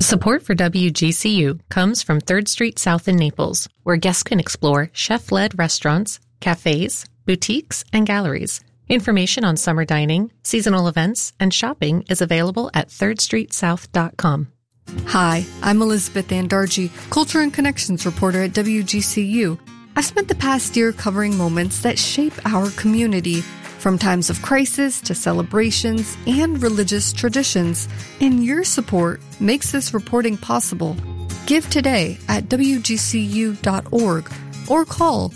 Support for WGCU comes from 3rd Street South in Naples, where guests can explore chef-led restaurants, cafes, boutiques, and galleries. Information on summer dining, seasonal events, and shopping is available at thirdstreetsouth.com. Hi, I'm Elizabeth Andarji, Culture and Connections reporter at WGCU. I've spent the past year covering moments that shape our community, from times of crisis to celebrations and religious traditions. And your support makes this reporting possible. Give today at WGCU.org or call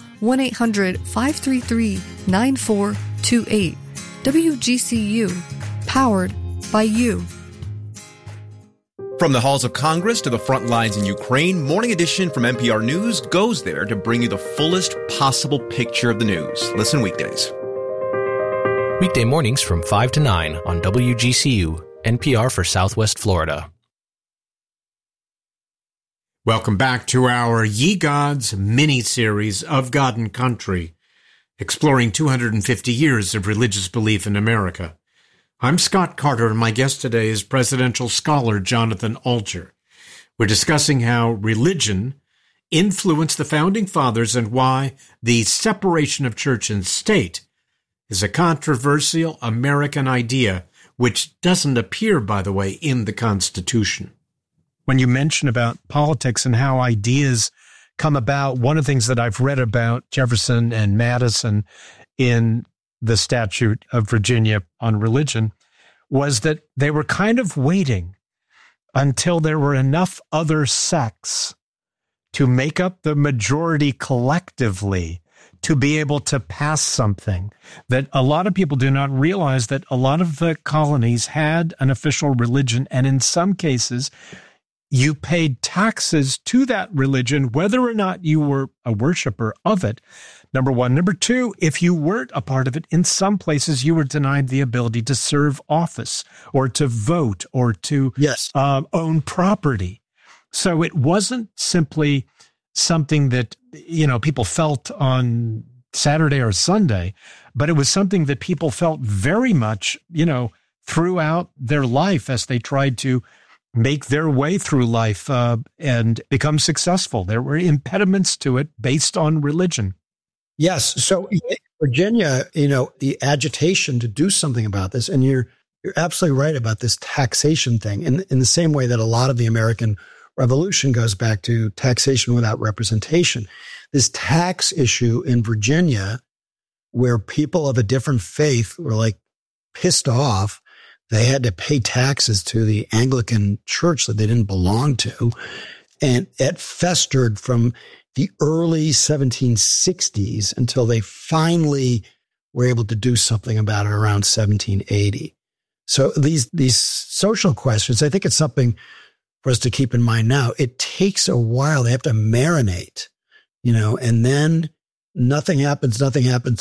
1-800-533-9428. WGCU, powered by you. From the halls of Congress to the front lines in Ukraine, Morning Edition from NPR News goes there to bring you the fullest possible picture of the news. Listen weekdays. Weekday mornings from 5 to 9 on WGCU, NPR for Southwest Florida. Welcome back to our Ye Gods mini-series of God and Country, exploring 250 years of religious belief in America. I'm Scott Carter, and my guest today is presidential scholar Jonathan Alger. We're discussing how religion influenced the Founding Fathers and why the separation of church and state is a controversial American idea, which doesn't appear, by the way, in the Constitution. When you mention about politics and how ideas come about, one of the things that I've read about Jefferson and Madison in the Statute of Virginia on religion was that they were kind of waiting until there were enough other sects to make up the majority collectively to be able to pass something. That a lot of people do not realize that a lot of the colonies had an official religion, and in some cases, you paid taxes to that religion, whether or not you were a worshiper of it, number one. Number two, if you weren't a part of it, in some places you were denied the ability to serve office or to vote or to own property. So it wasn't simply something that, people felt on Saturday or Sunday, but it was something that people felt very much, throughout their life as they tried to make their way through life and become successful. There were impediments to it based on religion. Yes. So Virginia, the agitation to do something about this, and you're absolutely right about this taxation thing in the same way that a lot of the American Revolution goes back to taxation without representation. This tax issue in Virginia, where people of a different faith were pissed off, they had to pay taxes to the Anglican church that they didn't belong to. And it festered from the early 1760s until they finally were able to do something about it around 1780. So these social questions, I think it's something for us to keep in mind now. It takes a while. They have to marinate, and then nothing happens, and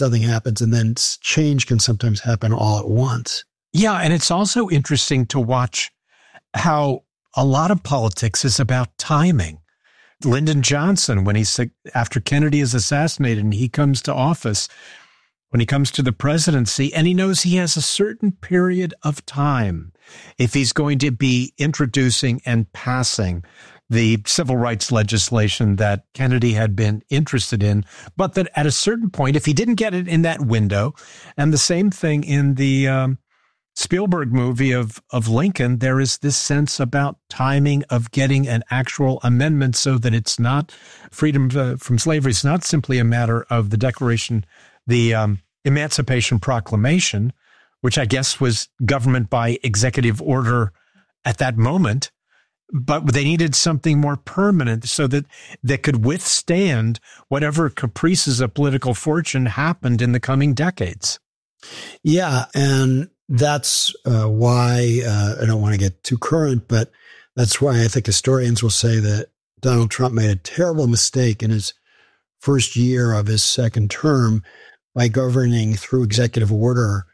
then change can sometimes happen all at once. Yeah, and it's also interesting to watch how a lot of politics is about timing. Lyndon Johnson, after Kennedy is assassinated and he comes to office, when he comes to the presidency, and he knows he has a certain period of time if he's going to be introducing and passing the civil rights legislation that Kennedy had been interested in, but that at a certain point, if he didn't get it in that window, and the same thing in the Spielberg movie of Lincoln, there is this sense about timing of getting an actual amendment so that it's not freedom from slavery. It's not simply a matter of the Declaration, the Emancipation Proclamation, which I guess was government by executive order at that moment, but they needed something more permanent so that they could withstand whatever caprices of political fortune happened in the coming decades. Yeah, and that's why I don't want to get too current, but that's why I think historians will say that Donald Trump made a terrible mistake in his first year of his second term by governing through executive order